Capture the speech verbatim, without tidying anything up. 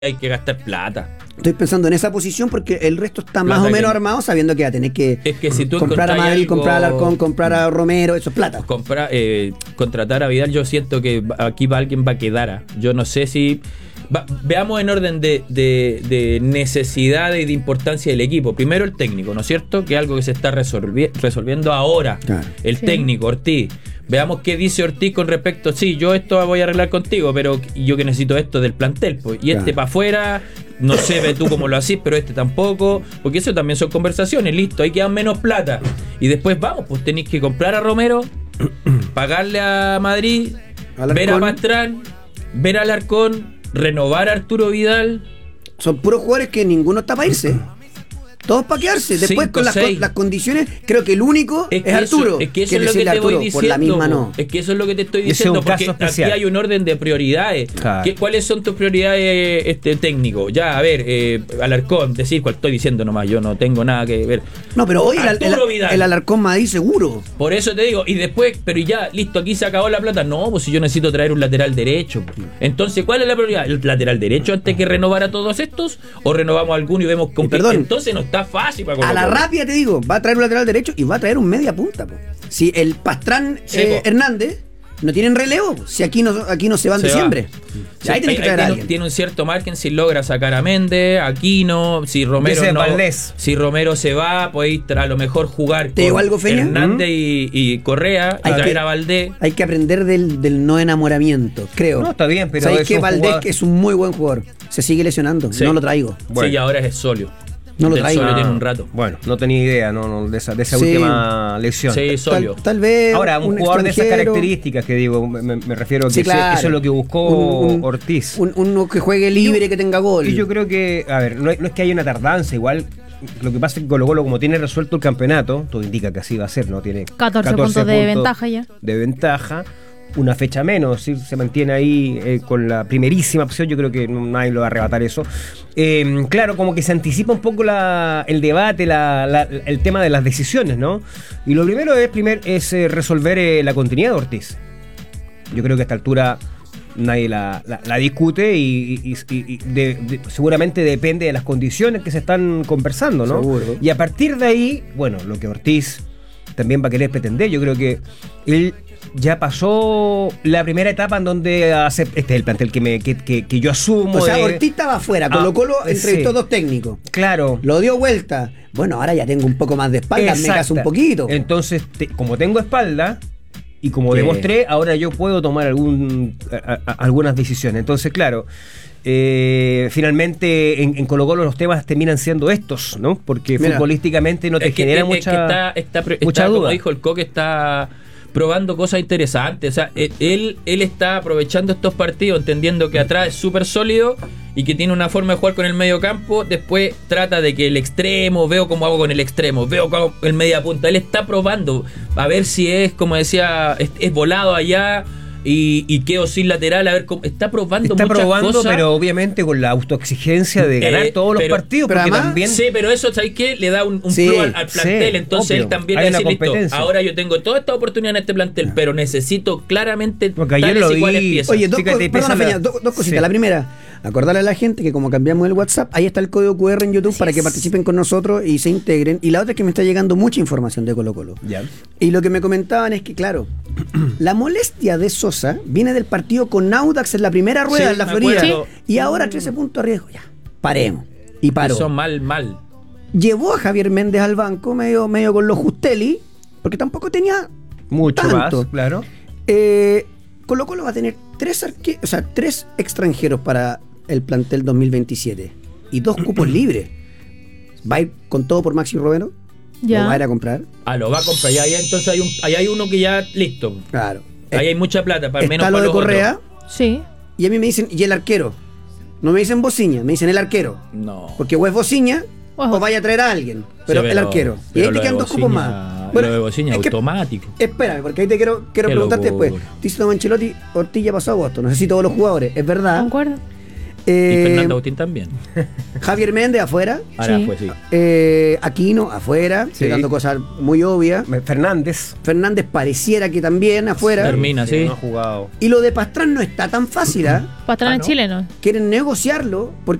hay que gastar plata. Estoy pensando en esa posición porque el resto está Plata más o menos que- armado sabiendo que va a tener que, Es que si tú comprar a encontrás Madrid, algo- comprar a Alarcón, comprar a Romero, eso es plata. Comprar, eh, contratar a Vidal, yo siento que aquí va, alguien va a quedar. ¿ah? Yo no sé si... va- veamos en orden de, de, de necesidad y de importancia del equipo. Primero el técnico, ¿no es cierto? Que es algo que se está resolvi- resolviendo ahora. Claro. El Sí. técnico, Ortiz. Veamos qué dice Ortiz con respecto, sí, yo esto voy a arreglar contigo, pero yo que necesito esto del plantel, pues. Y este Claro. para afuera, no sé ve tú cómo lo hacís, pero este tampoco, porque eso también son conversaciones, listo, ahí quedan menos plata. Y después vamos, pues tenéis que comprar a Romero, pagarle a Madrid, Alarcón. ver a Pastrán, ver a Alarcón, renovar a Arturo Vidal. Son puros jugadores que ninguno está para irse. Todos para quedarse. Después Cinco, con las, seis. con las condiciones, creo que el único es, que Arturo. Eso, es que eso que es lo que decirle te voy Arturo, diciendo. por la misma po. no. Es que eso es lo que te estoy Ese es diciendo. un Porque caso aquí especial. hay un orden de prioridades. Claro. ¿Qué, ¿Cuáles son tus prioridades este técnico? Ya, a ver, eh, Alarcón, decir cuál estoy diciendo nomás. Yo no tengo nada que ver. No, pero hoy el, Arturo el, Vidal. el Alarcón Madrid seguro. Por eso te digo, y después, pero ya, listo, aquí se acabó la plata. No, pues si yo necesito traer un lateral derecho. Entonces, ¿cuál es la prioridad? ¿El lateral derecho antes que renovar a todos estos? ¿O renovamos alguno y vemos con Y qué? perdón. Entonces no está fácil para A la Colo-Colo. rápida te digo, va a traer un lateral derecho y va a traer un media punta. Po. Si el Pastrán Sí, eh, po. Hernández no tienen relevo, po. Si aquí no, aquí no se van Se de va. siempre. Sí, Ahí tenés ahí- que ahí traer a tiene, alguien. tiene un cierto margen si logra sacar a Méndez, Aquino, si Romero Dice no, Valdés. si Romero se va, podéis tra- a lo mejor jugar ¿Te digo algo, Feña? Hernández y, y Correa, y Hay traer que- a Valdés. Hay que aprender del, del no enamoramiento, creo. No, está bien, pero ¿Sabéis es que un Valdés jugador- que es un muy buen jugador? Se sigue lesionando, Sí. no lo traigo. Bueno. Sí, y ahora es Solio. No lo Del traigo. Solio Ah. tiene un rato. Bueno, no tenía idea no, no, de esa, de esa Sí. última lesión. Sí, Solio. Tal, tal vez. Ahora, un, jugador de esas extranjero, características que digo, me, me refiero a que Sí, ese- claro. eso es lo que buscó Un- un- Ortiz. un- uno que juegue libre, que tenga gol. Y yo creo que, a ver, no, es- no es que haya una tardanza, igual lo que pasa es que Colo Colo, como tiene resuelto el campeonato, todo indica que así va a ser, ¿no? Tiene catorce puntos de ventaja ya. De ventaja, una fecha menos, ¿sí? Se mantiene ahí eh, con la primerísima opción, yo creo que no- nadie lo va a arrebatar eso. Eh, claro, como que se anticipa un poco la, el debate, la- la- el tema de las decisiones, ¿no? Y lo primero es, primer, es eh, resolver eh, la continuidad de Ortiz. Yo creo que a esta altura nadie la, la- la discute y, y- y- y de- de- seguramente depende de las condiciones que se están conversando, ¿no? Seguro. Y a partir de ahí, bueno, lo que Ortiz también va a querer pretender, yo creo que él ya pasó la primera etapa en donde hace, este es el plantel que, me, que, que- que yo asumo. O sea, de- Ortiz estaba afuera, Ah, Colo Colo sí. entrevistó dos técnicos. Claro. Lo dio vuelta. Bueno, ahora ya tengo un poco más de espalda, me Exacta. caso un poquito. Entonces, te- como tengo espalda y como Sí. demostré, ahora yo puedo tomar algún, a- a- algunas decisiones. Entonces, claro, eh, finalmente en, en Colo Colo los temas terminan siendo estos, ¿no? Porque Mira, futbolísticamente no te Es que- genera es que mucha, está, está, pre- mucha está, duda. como dijo el Coque, está probando cosas interesantes. O sea, él- él, él está aprovechando estos partidos, entendiendo que atrás es súper sólido y que tiene una forma de jugar con el medio campo. Después trata de que el extremo, veo cómo hago con el extremo, veo cómo hago el media punta. Él está probando a ver si es, como decía, es, es volado allá y, y quedo sin lateral, a ver cómo. Está probando Está muchas probando, cosas. pero obviamente con la autoexigencia de ganar Eh, todos los pero- partidos, pero porque además- también... Sí, pero eso, ¿sabes qué? Le da un, un Sí, plus al, al plantel. sí, Entonces obvio. él también Hay va a una decir, listo, competencia. ahora yo tengo toda esta oportunidad en este plantel, pero necesito claramente Porque ayer tales lo y cuales vi. piezas. Oye, dos, Fíjate, co- empieza perdona, la- Feña, dos, dos cositas. Sí. La primera, acordarle a la gente que como cambiamos el WhatsApp, ahí está el código Q R en YouTube para que participen con nosotros y se integren. Y la otra es que me está llegando mucha información de Colo Colo. Ya. Y lo que me comentaban es que, claro, la molestia de Sosa viene del partido con Audax en la primera rueda Sí, en la me Florida. acuerdo. Y ahora trece puntos a riesgo. Ya, paremos. Y paró. Eso mal, mal. Llevó a Javier Méndez al banco medio, medio con los Justelli, porque tampoco tenía Mucho tanto. más, claro. Eh, Colo Colo va a tener tres arque o sea, tres extranjeros para el plantel dos mil veintisiete y dos cupos libres. ¿Va a ir con todo por Maxi Romero? Ya. ¿Lo va a ir a comprar? Ah, lo va a comprar. Ya, ya, entonces hay, un, ahí hay uno que ya listo. Claro. Ahí hay mucha plata, para Está menos lo para de los Correa Sí. y a mí me dicen, ¿y el arquero? No me dicen Bociña, me dicen el arquero. otros. No. Porque o es Bociña Ojo. o vaya a traer a alguien. Pero Sí, el arquero. Y pero ahí te lo de quedan dos cupos Bociña- más. lo de Bociña es que- automático. Espérame, porque ahí te quiero, quiero Qué preguntarte locura. después. Dice Don Ancelotti, Ortiz ya pasó agosto. No sé si todos los jugadores. Es verdad. ¿Concuerdo? Eh, Y Fernando Agustín también. Javier Méndez afuera. Ahora Sí. fue, sí. Eh, Aquino afuera, Sí. dando cosas muy obvias. Fernández. Fernández pareciera que también afuera. Termina, sí. No ha jugado. Y lo de Pastrán no está tan fácil, ¿ah? Pastrán Ah, en ¿no? Chile, ¿no? Quieren negociarlo